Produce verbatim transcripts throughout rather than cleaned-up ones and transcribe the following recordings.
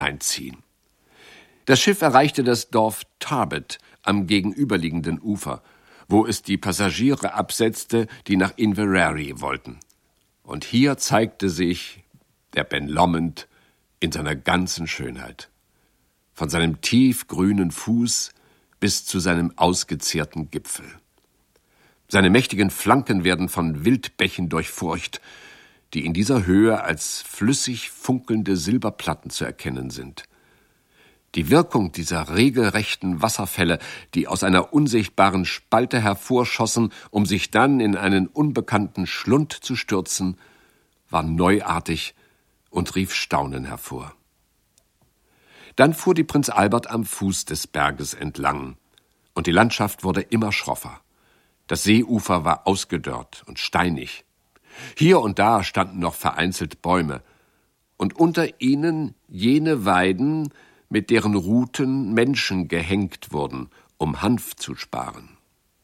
einziehen. Das Schiff erreichte das Dorf Tarbet am gegenüberliegenden Ufer, wo es die Passagiere absetzte, die nach Inverary wollten. Und hier zeigte sich der Ben Lomond in seiner ganzen Schönheit. Von seinem tiefgrünen Fuß bis zu seinem ausgezehrten Gipfel. Seine mächtigen Flanken werden von Wildbächen durchfurcht, die in dieser Höhe als flüssig funkelnde Silberplatten zu erkennen sind. Die Wirkung dieser regelrechten Wasserfälle, die aus einer unsichtbaren Spalte hervorschossen, um sich dann in einen unbekannten Schlund zu stürzen, war neuartig und rief Staunen hervor. Dann fuhr die Prinz Albert am Fuß des Berges entlang, und die Landschaft wurde immer schroffer. Das Seeufer war ausgedörrt und steinig. Hier und da standen noch vereinzelt Bäume, und unter ihnen jene Weiden, mit deren Ruten Menschen gehängt wurden, um Hanf zu sparen.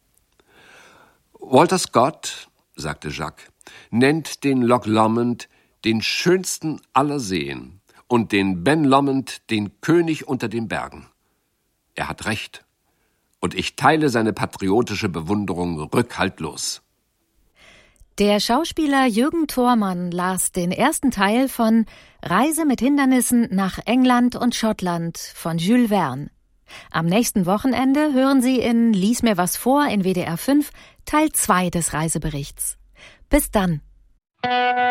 Walter Scott, sagte Jacques, nennt den Loch Lomond den schönsten aller Seen und den Ben Lomond den König unter den Bergen. Er hat recht, und ich teile seine patriotische Bewunderung rückhaltlos. Der Schauspieler Jürgen Thormann las den ersten Teil von Reise mit Hindernissen nach England und Schottland von Jules Verne. Am nächsten Wochenende hören Sie in Lies mir was vor in W D R fünf Teil zwei des Reiseberichts. Bis dann.